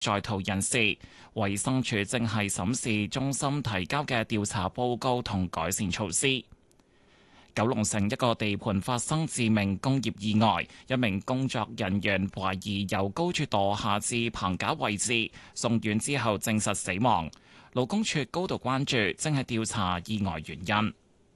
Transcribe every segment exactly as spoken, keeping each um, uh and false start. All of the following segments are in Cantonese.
在逃人士。衛生署正係審視中心提交嘅調查報告同改善措施。九龍城一個地盤發生致命工業意外，一名工作人員懷疑由高處墮下至棚架位置，送院之後證實死亡。勞工處高度關注，正係調查意外原因。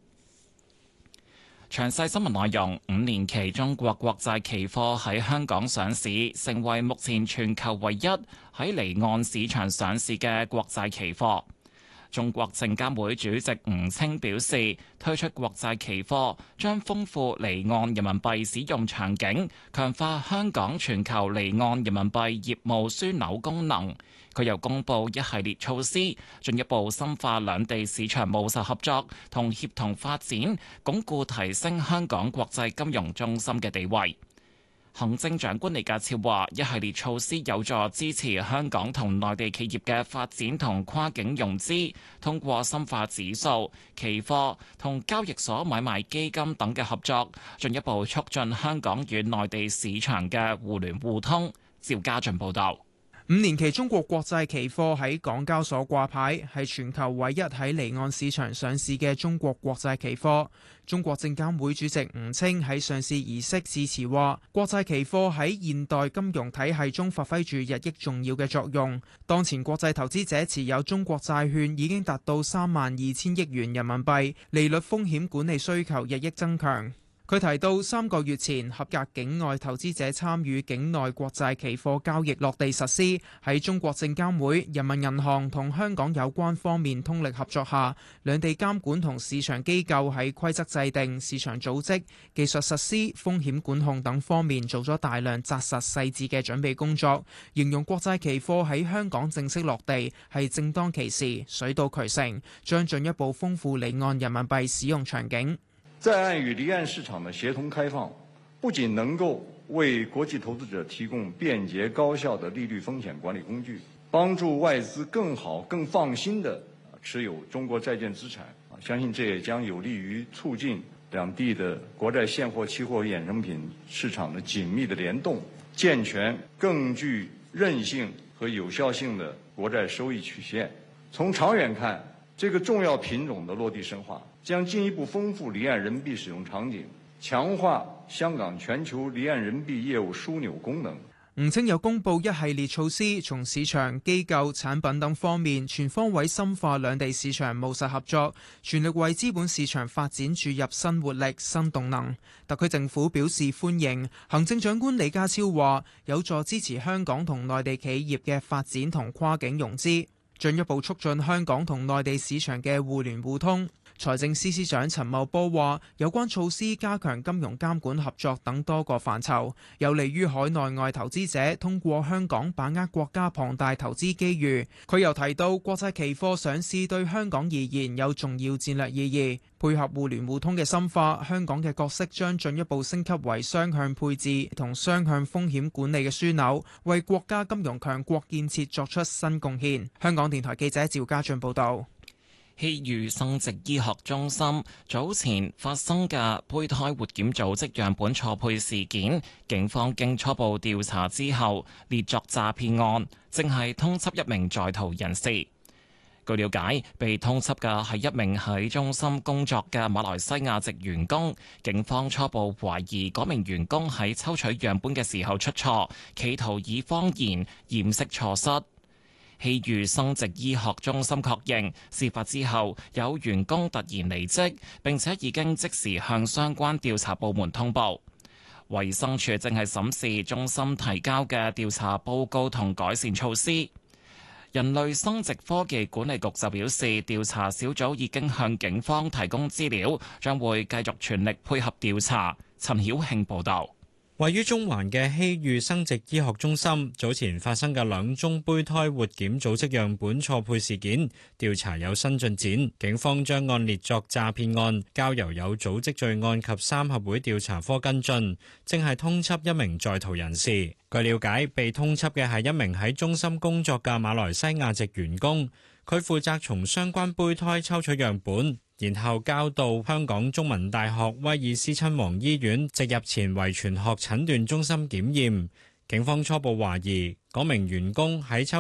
詳細新聞內容：五年期中國國債期貨喺香港上市，成為目前全球唯一喺離岸市場上市嘅國債期貨。中國證監會主席吳清表示，推出國債期貨將豐富離岸人民幣使用場景，強化香港全球離岸人民幣業務樞紐功能。佢又公布一系列措施，進一步深化兩地市場務實合作同協同發展，鞏固提升香港國際金融中心嘅地位。行政長官李家超話：一系列措施有助支持香港同內地企業嘅發展同跨境融資，通過深化指數、期貨同交易所買賣基金等嘅合作，進一步促進香港與內地市場嘅互聯互通。趙家俊報導。 五年期中國國債期貨喺港交所掛牌，係全球唯一喺離岸市場上市嘅中國國債期貨。中國證監會主席吳清喺上市儀式致辭話：國債期貨喺現代金融體系中發揮住日益重要嘅作用。當前國際投資者持有中國債券已經達到三萬二千億元人民幣，利率風險管理需求日益增強。佢提到，三個月前合格境外投資者參與境內國債期貨交易落地實施，喺中國證監會、人民銀行同香港有關方面通力合作下，兩地監管同市場機構喺規則制定、市場組織、技術實施、風險管控等方面做咗大量紮實細緻嘅準備工作。形容國債期貨喺香港正式落地係正當其時、水到渠成，將進一步豐富離岸人民幣使用場景。 在岸與離岸市場的協同開放，不僅能夠為國際投資者提供便捷高效的利率風險管理工具，幫助外資更好、更放心地持有中國債券資產。相信這也將有利於促進兩地的國債現貨、期貨衍生品市場的緊密的聯動，健全更具韌性和有效性的國債收益曲線。從長遠看，這個重要品種的落地深化，將進一步豐富離岸人民幣使用場景，強化香港全球離岸人民幣業務樞紐功能。 吳清又公布一系列措施，從市場、機構、產品等方面全方位深化兩地市場務實合作，全力為資本市場發展注入新活力、新動能。特區政府表示歡迎。行政長官李家超話：有助支持香港同內地企業嘅發展同跨境融資，進一步促進香港同內地市場嘅互聯互通。財政司司長陳茂波話：有關措施加強金融監管合作等多個範疇，有利於海內外投資者通過香港把握國家龐大投資機遇。佢又提到，國際期貨上市對香港而言有重要戰略意義，配合互聯互通嘅深化，香港嘅角色將進一步升級為雙向配置同雙向風險管理嘅樞紐，為國家金融強國建設作出新貢獻。香港電台記者趙家俊報道。 希預生殖醫學中心早前發生嘅胚胎活檢組織樣本錯配事件，警方經初步調查之後列作詐騙案，正係通緝一名在逃人士。據了解，被通緝嘅係一名喺中心工作嘅馬來西亞籍員工，警方初步懷疑嗰名員工喺抽取樣本嘅時候出錯，企圖以謊言掩飾錯失。希預生殖醫學中心確認，事發之後有員工突然離職，並且已經即時向相關調查部門通報。衛生署正係審視中心提交嘅調查報告同改善措施。人類生殖科技管理局就表示，調查小組已經向警方提供資料，將會繼續全力配合調查。陳曉慶報導。 位於中環嘅希預生殖醫學中心早前發生嘅兩宗胚胎活檢組織樣本錯配事件，調查有新進展，警方將案列作詐騙案，交由有組織罪案及三合會調查科跟進，正係通緝一名在逃人士。據了解，被通緝嘅係一名喺中心工作嘅馬來西亞籍員工，佢負責從相關胚胎抽取樣本，然後交到香港中文大學威爾斯親王醫院植入前遺傳學診斷中心檢驗。警方初步懷疑嗰名員工喺抽